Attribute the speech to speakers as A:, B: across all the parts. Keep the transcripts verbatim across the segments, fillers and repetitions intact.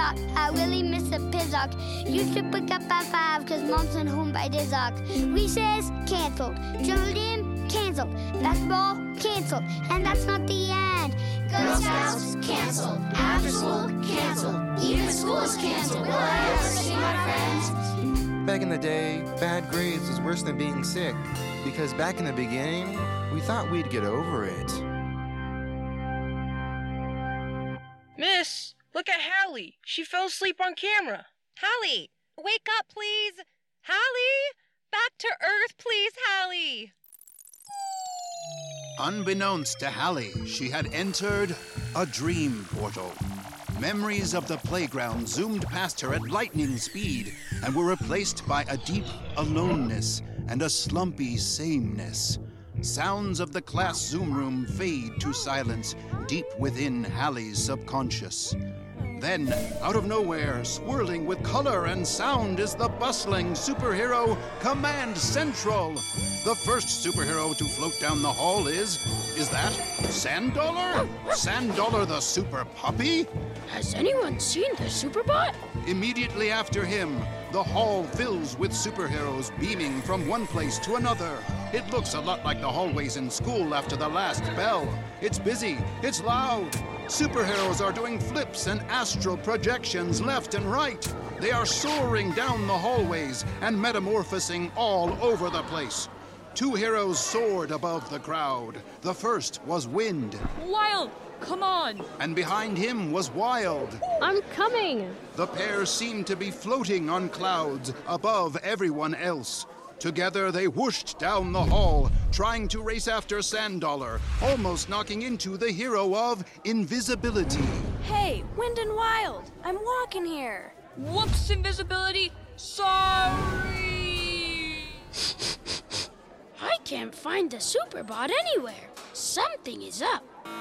A: knock. I really miss a pizzock. You should pick up at five, cause mom's not home by Dizzock. Recess, canceled. Jungle gym, canceled. Basketball, canceled. And that's not the end.
B: Girl Scouts, canceled. After school, canceled. Even school is canceled. Will I ever see my friends?
C: Back in the day, bad grades was worse than being sick. Because back in the beginning, we thought we'd get over it.
D: Miss, look at Hallie. She fell asleep on camera.
E: Hallie, wake up, please. Hallie, back to Earth, please, Hallie.
F: Unbeknownst to Hallie, she had entered a dream portal. Memories of the playground zoomed past her at lightning speed and were replaced by a deep aloneness and a slumpy sameness. Sounds of the class Zoom room fade to silence deep within Hallie's subconscious. Then, out of nowhere, swirling with color and sound, is the bustling superhero Command Central. The first superhero to float down the hall is... is that Sandollar? Sandollar the super puppy?
G: Has anyone seen the Superbot?
F: Immediately after him, the hall fills with superheroes beaming from one place to another. It looks a lot like the hallways in school after the last bell. It's busy, it's loud. Superheroes are doing flips and astral projections left and right. They are soaring down the hallways and metamorphosing all over the place. Two heroes soared above the crowd. The first was Wind.
H: Wild, come on!
F: And behind him was Wild.
G: I'm coming!
F: The pair seemed to be floating on clouds above everyone else. Together they whooshed down the hall, trying to race after Sandollar, almost knocking into the hero of invisibility.
I: Hey, Wind and Wild, I'm walking here.
H: Whoops, invisibility. Sorry.
G: I can't find the Superbot anywhere. Something is up.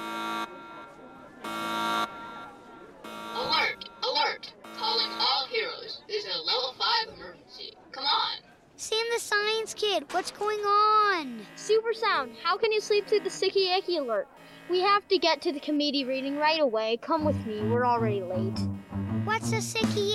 B: Alert! Alert! Calling all heroes. This is a level five emergency. Come on.
A: Sam the Science Kid, what's going on?
J: Super Sound, how can you sleep through the Sicky Icky alert? We have to get to the committee reading right away. Come with me, we're already late.
A: What's a Sicky